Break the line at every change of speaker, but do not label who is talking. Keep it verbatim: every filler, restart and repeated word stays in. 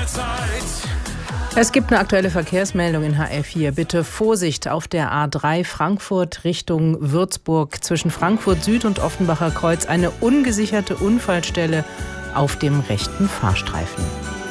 der Zeit.
Es gibt eine aktuelle Verkehrsmeldung in H R vier. Bitte Vorsicht auf der A drei Frankfurt Richtung Würzburg. Zwischen Frankfurt Süd und Offenbacher Kreuz eine ungesicherte Unfallstelle auf dem rechten Fahrstreifen.